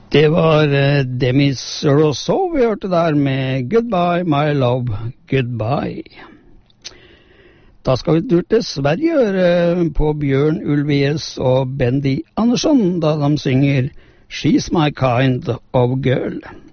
Det var Demis Rousseau vi hørte der med Goodbye, my love, goodbye. Da skal vi tur til Sverige høre på Bjørn Ulvaeus og Bendy Andersson da de synger She's my kind of girl.